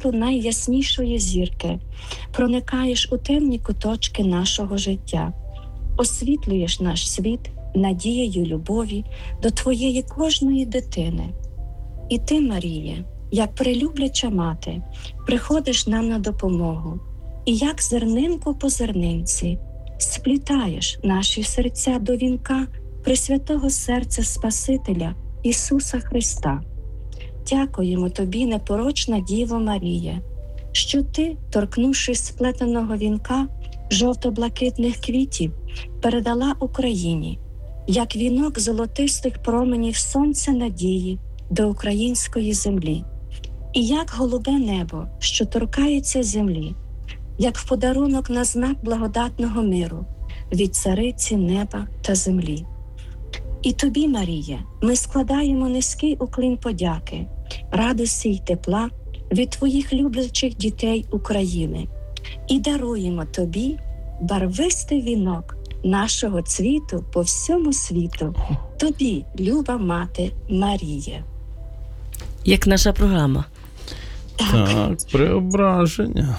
світу найяснішої зірки, проникаєш у темні куточки нашого життя, освітлюєш наш світ надією любові до твоєї кожної дитини. І ти, Маріє, як прилюбляча мати, приходиш нам на допомогу, і як зернинку по зернинці сплітаєш наші серця до вінка Пресвятого серця Спасителя Ісуса Христа. Дякуємо тобі, непорочна Діво Марія, що ти, торкнувшись сплетеного вінка жовто-блакитних квітів, передала Україні, як вінок золотистих променів сонця надії до української землі. І як голубе небо, що торкається землі, як в подарунок на знак благодатного миру від цариці неба та землі. І тобі, Марія, ми складаємо низький уклін подяки, радості й тепла від твоїх люблячих дітей України і даруємо тобі барвистий вінок нашого цвіту по всьому світу. Тобі, люба мати Марія. Як наша програма. Так, преображення.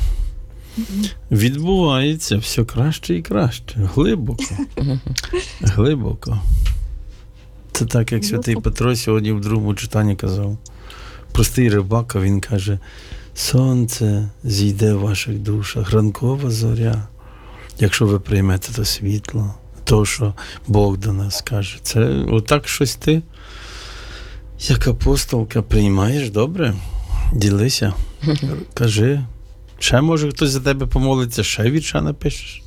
Відбувається все краще і краще. Глибоко. Глибоко. Це так, як святий Петро сьогодні в другому читанні казав. Простий рибак, він каже: сонце зійде в ваших душах, ранкова зоря, якщо ви приймете то світло, то, що Бог до нас каже. Це отак щось ти, як апостолка, приймаєш добре, ділися, кажи. Ще, може, хтось за тебе помолиться, ще вірша напишеш.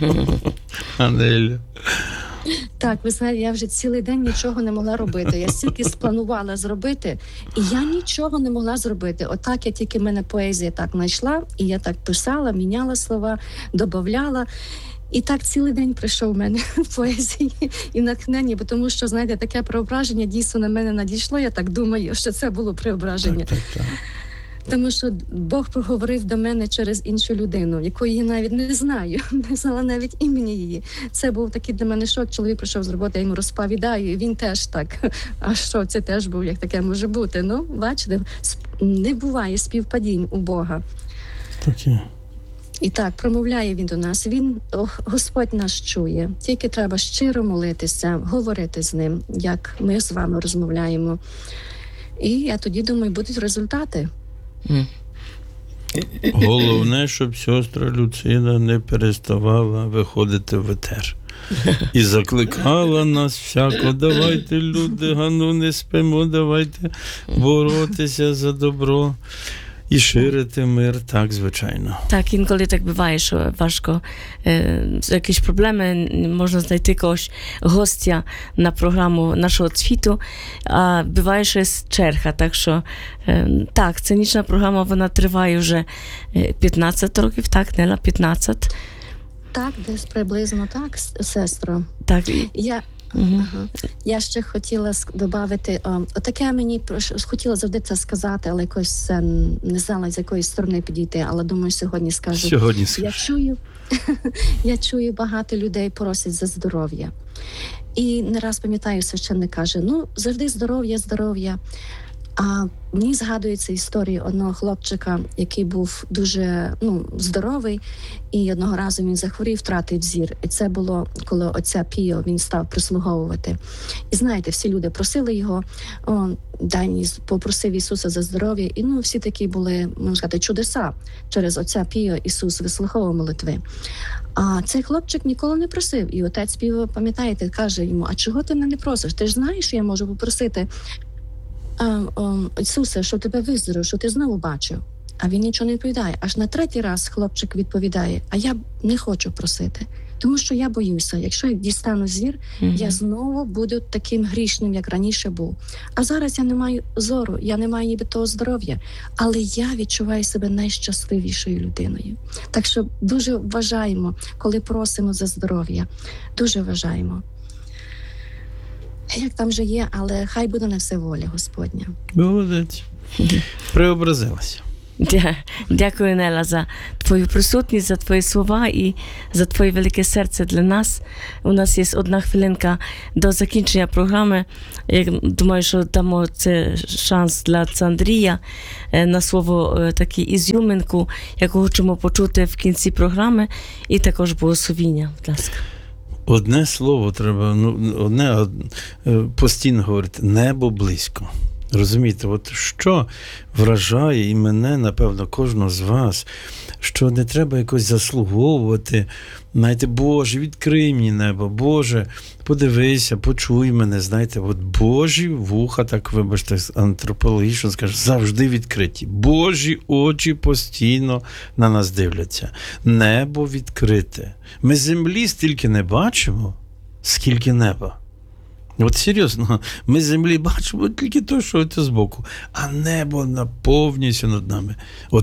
Анеля. Так, ви знаєте, я вже цілий день нічого не могла робити. Я стільки спланувала зробити, і я нічого не могла зробити. Отак я тільки, в мене поезія так знайшла, і я так писала, міняла слова, додавала. І так цілий день прийшов в мене в поезії і натхнення, бо тому що, знаєте, таке преображення дійсно на мене надійшло. Я так думаю, що це було преображення. Так. Тому що Бог проговорив до мене через іншу людину, якої я навіть не знаю, не знала навіть імені її. Це був такий для мене шок. Чоловік прийшов з роботи, я йому розповідаю, і він теж так. А що, це теж був, як таке може бути? Ну, бачите, не буває співпадінь у Бога. Такі. І так, промовляє він до нас. Господь нас чує. Тільки треба щиро молитися, говорити з ним, як ми з вами розмовляємо. І я тоді думаю, будуть результати. Головне, щоб сестра Люцина не переставала виходити в етер. І закликала нас всяко: давайте, люди, гану не спимо, давайте боротися за добро і ширити мир. Так, звичайно. Так, інколи так буває, що важко, якісь проблеми, можна знайти когось гостя на програму нашого світу, а буває, що є черга. Так що, так, сценічна програма, вона триває вже 15 років, так, Нела, 15? Так, десь приблизно так, сестро. Так. Я ще хотіла додати, отаке мені хотіла завжди це сказати, але якось не знала, з якої сторони підійти, але думаю, сьогодні скажу. Сьогодні скажу. Я чую, багато людей просять за здоров'я. І не раз пам'ятаю, священник каже, завжди здоров'я. А мені згадується історія одного хлопчика, який був дуже здоровий, і одного разу він захворів, втратив зір. І це було, коли отця Піо, він став прислуговувати. І знаєте, всі люди просили його, попросив Ісуса за здоров'я. І всі такі були, можна сказати, чудеса. Через отця Піо Ісус вислуховував молитви. А цей хлопчик ніколи не просив. І отець Піо, пам'ятаєте, каже йому: а чого ти мене не просиш? Ти ж знаєш, що я можу попросити Ісусе, що тебе виздоровив, що ти знову бачив. А він нічого не відповідає. Аж на третій раз хлопчик відповідає: а я не хочу просити, тому що я боюся, якщо я дістану зір, я знову буду таким грішним, як раніше був. А зараз я не маю зору, я не маю ніби того здоров'я, але я відчуваю себе найщасливішою людиною. Так що дуже вважаємо, коли просимо за здоров'я. Дуже вважаємо. Як там же є, але хай буде на все воля Господня. Молодець. Преобразилася. Дякую, Неля, за твою присутність, за твої слова і за твоє велике серце для нас. У нас є 1 хвилинка до закінчення програми. Я думаю, що дамо це шанс для отця Андрія на слово таку ізюминку, яку хочемо почути в кінці програми, і також благословіння. Будь ласка. Одне слово треба, постійно говорити: небо близько. Розумієте, от що вражає і мене, напевно, кожного з вас, що не треба якось заслуговувати. Знаєте, Боже, відкрий мені небо, Боже, подивися, почуй мене, знаєте, от Божі вуха, так, вибачте, антропологічно скажу, завжди відкриті. Божі очі постійно на нас дивляться. Небо відкрите. Ми землі стільки не бачимо, скільки неба. От серйозно, ми з землі бачимо тільки те, що це збоку, а небо наповнюється над нами.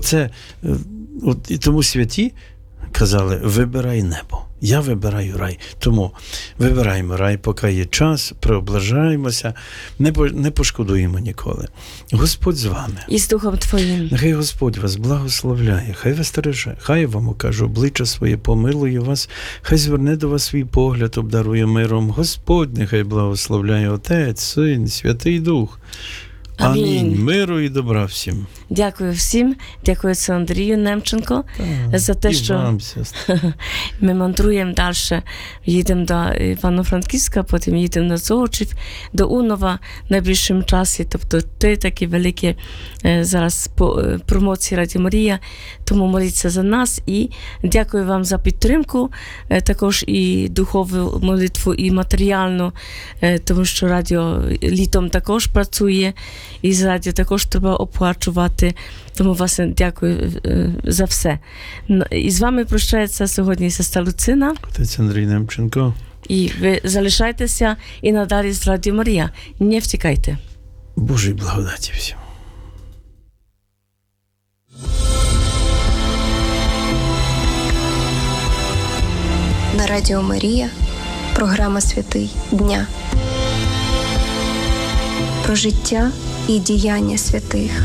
І тому святі казали: вибирай небо. Я вибираю рай. Тому вибираємо рай, поки є час, преоблажаємося, не пошкодуємо ніколи. Господь з вами. І з Духом Твоїм. Нехай Господь вас благословляє, хай вас стереже, хай вам окаже обличчя своє, помилує вас, хай зверне до вас свій погляд, обдарує миром. Господь нехай благословляє Отець, Син, Святий Дух. Амінь. Миру і добра всім. Дякую всім. Дякую отцю Андрію Немченко за те, що вам, ми мандруємо далі. Їдемо до Івано-Франківська, потім їдемо на Золочів, до Унова в найближчому часі. Тобто 3 такі великі зараз промоції Радіо Марія. Тому моліться за нас і дякую вам за підтримку, також і духовну молитву, і матеріальну, тому що радіо літом також працює, і з радіо також треба оплачувати. Тому вас дякую за все. І з вами прощається сьогодні сестра Люцина. Отець Андрій Немченко. І ви залишайтеся і надалі з Радіо Марія. Не втікайте. Божої благодаті всім. На Радіо Марія програма «Святий дня». Про життя і діяння святих.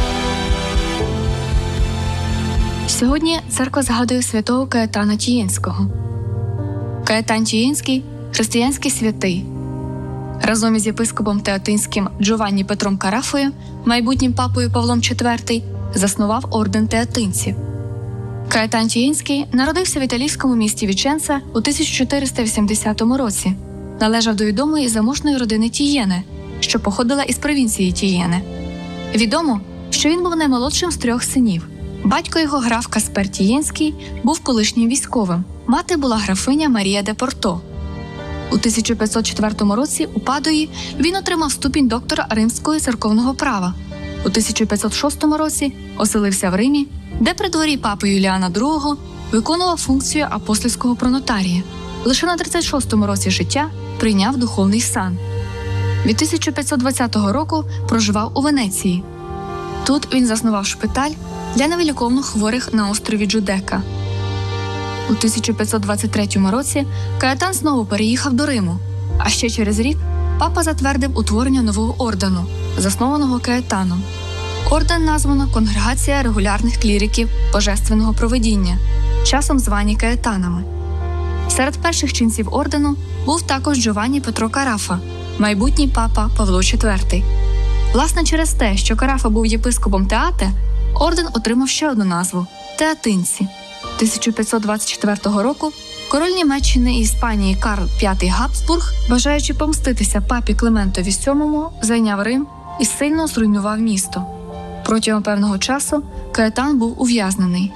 Сьогодні церква згадує святого Каетана Тієнського. Каетан Тієнський – християнський святий. Разом із єпископом театинським Джованні Петром Карафою, майбутнім папою Павлом IV, заснував орден театинців. Каетан Тієнський народився в італійському місті Віченца у 1480 році. Належав до відомої і заможної родини Тієне, що походила із провінції Тієне. Відомо, що він був наймолодшим з 3 синів. Батько його, граф Каспер Тієнський, був колишнім військовим. Мати була графиня Марія де Порто. У 1504 році у Падуї він отримав ступінь доктора римського церковного права. У 1506 році оселився в Римі, де при дворі папи Юліана II виконував функцію апостольського пронотарія. Лише на 36-му році життя прийняв духовний сан. Від 1520 року проживав у Венеції. Тут він заснував шпиталь для невиліковно хворих на острові Джудека. У 1523 році Каетан знову переїхав до Риму, а ще через рік папа затвердив утворення нового ордену, заснованого Каетаном. Орден названо «Конгрегація регулярних кліриків божественного провидіння», часом звані Каетанами. Серед перших ченців ордену був також Джованні Петро Карафа, майбутній папа Павло IV. Власне, через те, що Карафа був єпископом Теате, орден отримав ще одну назву – театинці. 1524 року король Німеччини і Іспанії Карл V Габсбург, бажаючи помститися папі Климентові VII, зайняв Рим і сильно зруйнував місто. Протягом певного часу Каетан був ув'язнений.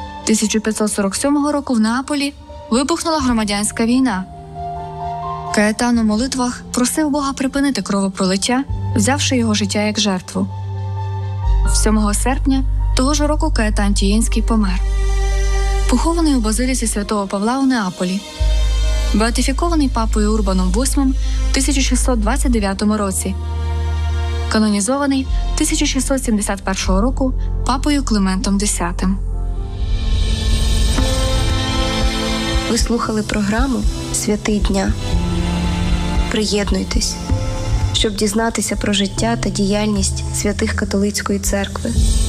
1547 року в Неаполі вибухнула громадянська війна. Каетан у молитвах просив Бога припинити кровопролиття, взявши його життя як жертву. 7 серпня того ж року Каетан Тієнський помер. Похований у базиліці святого Павла у Неаполі. Беатифікований папою Урбаном VIII в 1629 році. Канонізований 1671 року папою Климентом X. Ви слухали програму «Святий дня». Приєднуйтесь, щоб дізнатися про життя та діяльність святих католицької церкви.